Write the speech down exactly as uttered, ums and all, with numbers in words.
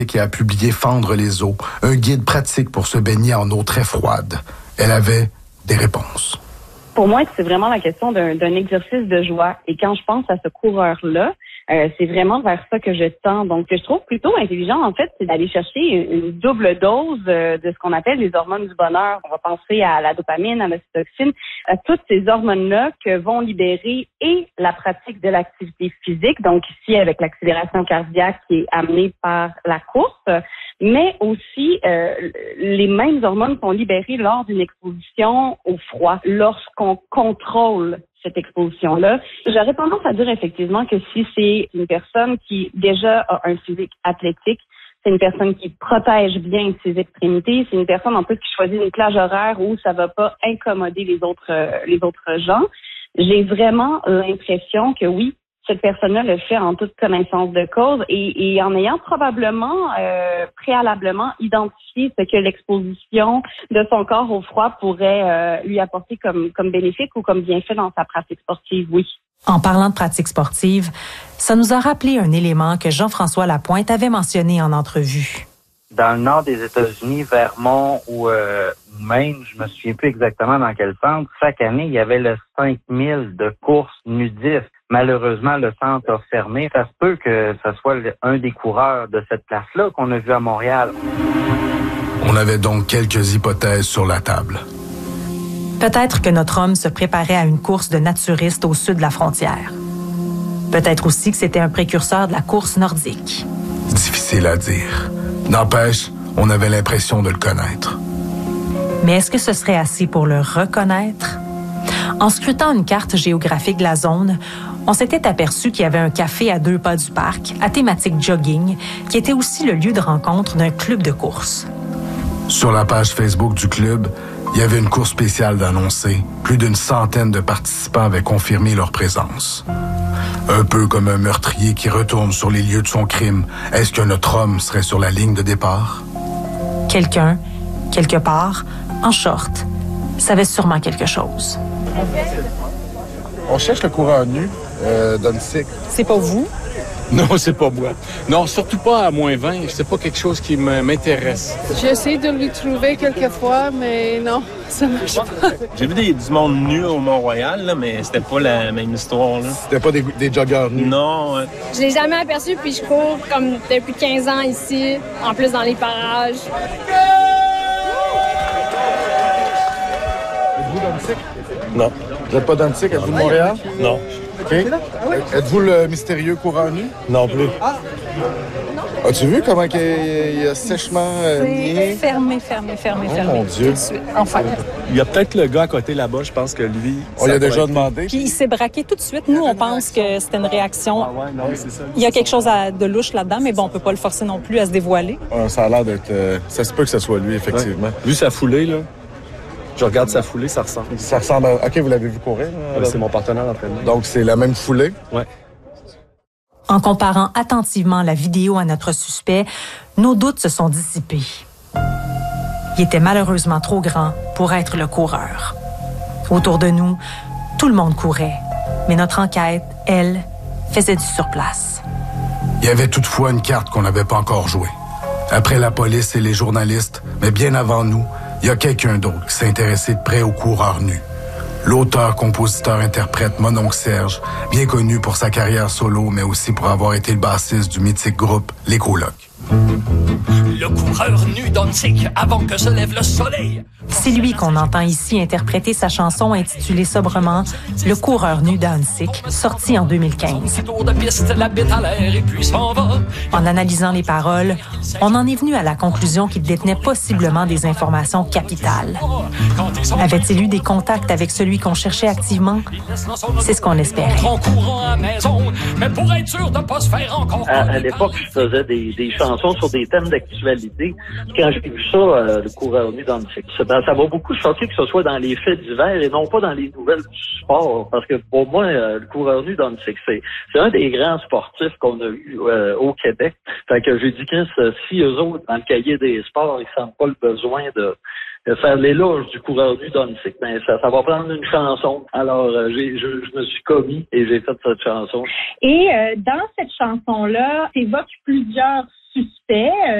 qui a publié Fendre les eaux, un guide pratique pour se baigner en eau très froide. Elle avait des réponses. Pour moi, c'est vraiment la question d'un, d'un exercice de joie. Et quand je pense à ce coureur-là, euh, c'est vraiment vers ça que je tends. Donc, ce que je trouve plutôt intelligent, en fait, c'est d'aller chercher une double dose euh, de ce qu'on appelle les hormones du bonheur. On va penser à la dopamine, à l'ocytocine, à toutes ces hormones-là que vont libérer et la pratique de l'activité physique, donc ici avec l'accélération cardiaque qui est amenée par la course, mais aussi euh, les mêmes hormones sont libérées lors d'une exposition au froid, lorsqu'on contrôle cette exposition-là. J'aurais tendance à dire effectivement que si c'est une personne qui déjà a un physique athlétique, c'est une personne qui protège bien ses extrémités, c'est une personne en plus qui choisit une plage horaire où ça va pas incommoder les autres euh, les autres gens. J'ai vraiment l'impression que oui, cette personne-là le fait en toute connaissance de cause et, et en ayant probablement euh, préalablement identifié ce que l'exposition de son corps au froid pourrait euh, lui apporter comme, comme bénéfice ou comme bienfait dans sa pratique sportive, oui. En parlant de pratique sportive, ça nous a rappelé un élément que Jean-François Lapointe avait mentionné en entrevue. Dans le nord des États-Unis, Vermont ou euh, Maine, je me souviens plus exactement dans quel centre, chaque année, il y avait le cinq mille de courses nudistes. Malheureusement, le centre a fermé. Ça se peut que ce soit un des coureurs de cette place-là qu'on a vu à Montréal. On avait donc quelques hypothèses sur la table. Peut-être que notre homme se préparait à une course de naturistes au sud de la frontière. Peut-être aussi que c'était un précurseur de la course nordique. Difficile à dire. N'empêche, on avait l'impression de le connaître. Mais est-ce que ce serait assez pour le reconnaître? En scrutant une carte géographique de la zone, on s'était aperçu qu'il y avait un café à deux pas du parc, à thématique jogging, qui était aussi le lieu de rencontre d'un club de course. Sur la page Facebook du club, il y avait une course spéciale d'annoncer. Plus d'une centaine de participants avaient confirmé leur présence. Un peu comme un meurtrier qui retourne sur les lieux de son crime. Est-ce que notre homme serait sur la ligne de départ? Quelqu'un, quelque part, en short, savait sûrement quelque chose. On cherche le coureur nu euh, d'Onsic. C'est pas vous? Non, c'est pas moi. Non, surtout pas à moins vingt. C'est pas quelque chose qui m'intéresse. J'essaie de lui trouver quelquefois, mais non, ça marche pas. J'ai vu des, du monde nu au Mont-Royal, là, mais c'était pas la même histoire. Là. C'était pas des, des joggeurs nus? Non. Ouais. Je l'ai jamais aperçu, puis je cours comme depuis quinze ans ici, en plus dans les parages. Êtes-vous d'Onsic? Non. Vous n'êtes pas d'Onsic? Êtes-vous de Montréal? Non. OK. Êtes-vous le mystérieux coureur nu? Non plus. As-tu vu comment il a sèchement euh, nié? Fermé, fermé, fermé, oh, fermé. Mon Dieu. Enfin. Il y a peut-être le gars à côté là-bas, je pense que lui... On lui a déjà demandé. Puis il s'est braqué tout de suite. Nous, on pense que c'était une réaction. Ah ouais, non, c'est ça. Il y a quelque chose à, de louche là-dedans, mais bon, on peut pas le forcer non plus à se dévoiler. Ah, ça a l'air d'être... Euh, ça se peut que ce soit lui, effectivement. Ouais. Vu sa foulée, là, je regarde sa foulée, ça ressemble. Ça ressemble à... OK, vous l'avez vu courir? Ouais, c'est mon partenaire d'entraînement. Donc, c'est la même foulée? Ouais. En comparant attentivement la vidéo à notre suspect, nos doutes se sont dissipés. Il était malheureusement trop grand pour être le coureur. Autour de nous, tout le monde courait, mais notre enquête, elle, faisait du surplace. Il y avait toutefois une carte qu'on n'avait pas encore jouée. Après la police et les journalistes, mais bien avant nous, il y a quelqu'un d'autre qui s'est intéressé de près aux coureurs nus. L'auteur, compositeur, interprète Mononcle Serge, bien connu pour sa carrière solo, mais aussi pour avoir été le bassiste du mythique groupe Les Colocs. Le coureur nu d'Onsic avant que se lève le soleil. C'est lui qu'on entend ici interpréter sa chanson intitulée sobrement « Le coureur nu d'Onsic », sortie en deux mille quinze. En analysant les paroles, on en est venu à la conclusion qu'il détenait possiblement des informations capitales. Avait-il eu des contacts avec celui qu'on cherchait activement? C'est ce qu'on espérait. À, à l'époque, je faisais des, des chansons sur des thèmes d'actualité. Quand j'ai vu ça, euh, le coureur nu d'Onsic, ben, ça m'a beaucoup choqué que ce soit dans les faits divers et non pas dans les nouvelles du sport. Parce que pour moi, euh, le coureur nu d'Onsic, c'est, c'est un des grands sportifs qu'on a eu euh, au Québec. Fait que j'ai dit que si eux autres, dans le cahier des sports, ils sentent pas le besoin de de faire l'éloge du coureur nu d'Onsic, ben ça, ça va prendre une chanson. Alors, euh, j'ai, je, je me suis commis et j'ai fait cette chanson. Et euh, dans cette chanson-là, t'évoques plusieurs suspect.